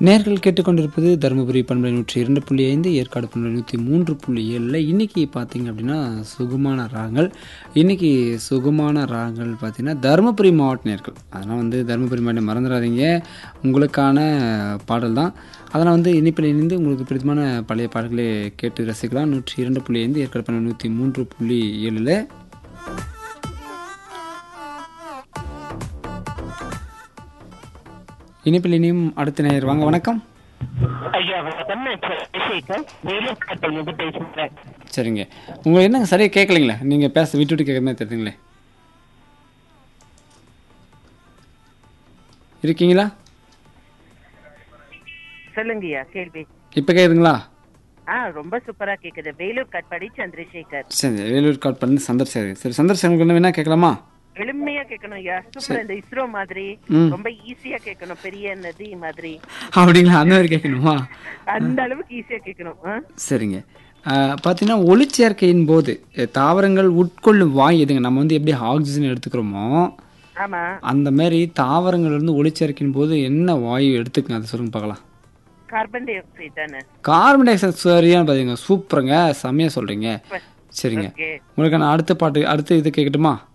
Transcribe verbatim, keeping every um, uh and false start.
நேர்கள் கேட்டுக்கொண்டிருப்பது தருமபுரி பண்பலை நூற்றி இரண்டு புள்ளி ஐந்து ஏற்காடு பண்பலை நூற்றி மூன்று புள்ளி ஏழில் இன்றைக்கி பார்த்திங்க அப்படின்னா சுகமான ராகங்கள். இன்றைக்கி சுகமான ராகங்கள் பார்த்திங்கன்னா தருமபுரி மாவட்ட நேர்கள், அதெல்லாம் வந்து தருமபுரி மாவட்டம் மறந்துடாதீங்க, உங்களுக்கான பாடல் தான். அதனால் வந்து இனிப்பில் இணைந்து உங்களுக்கு பிடித்தமான பழைய பாடல்களை கேட்டு ரசிக்கலாம். நூற்றி இரண்டு புள்ளி ஐந்து ஏற்காடு பண்பலை நூற்றி மூன்று புள்ளி ஏழில் இனிப்பில் இனியும் அடுத்த நேயர் வாங்க. வணக்கம். ஐயா வணக்கம், நான் சந்திரசேகர் வேலூர் காட்டிலிருந்து பேசுகிறேன். சரிங்க, உங்களை என்னங்க சரியாக கேட்கலைங்களா? நீங்கள் பேச விட்டு விட்டு கேட்குற மாதிரி தெரியுதுங்களே. இருக்கீங்களா? சொல்லுங்கய்யா கேள்வி. இப்போ கேட்குதுங்களா? ஆ ரொம்ப சூப்பரா கேக்குது. வேலூர் காட்பாடி சந்திரசேகர். சரி, வேலூர் காட் பண்ணி சந்திரசேகர். சரி, சந்திரசேகருக்கு என்ன வேணா கேட்கலாமா? எளிமையா கேட்கணும் ஐயா, சூப்பர். இந்த இஸ்ரோ மாதிரி ம். ரொம்ப ஈஸியா கேட்கணும், பெரிய நதி மாதிரி அப்படிங்களா? அந்த மாதிரி கேட்கணுமா? அந்த அளவுக்கு ஈஸியா கேட்கணும். ஆ? சரிங்க. பார்த்தீங்கன்னா ஒளிச்சேர்க்கையின் போது அஹ், தாவரங்கள் உட்கொள்ளும் வாய் எதுங்க? நம்ம வந்து எப்படி ஆக்சிஜன் எடுத்துக்கிறோமோ ஆமா, அந்த மாதிரி தாவரங்கள் வந்து ஒளிச்சேர்க்கையின் போது என்ன வாயு எடுத்துக்கங்க, அதை சொல்லுங்க பார்க்கலாம். கார்பன் டை ஆக்சைடு தானே? Carbon di oxide. சரியான பார்த்தீங்க, சூப்பருங்க, செம்மையாக சொல்கிறீங்க. சரிங்க, ஓகே. உங்களுக்கு நான் அடுத்த பாட்டு அடுத்த இது கேட்கட்டுமா?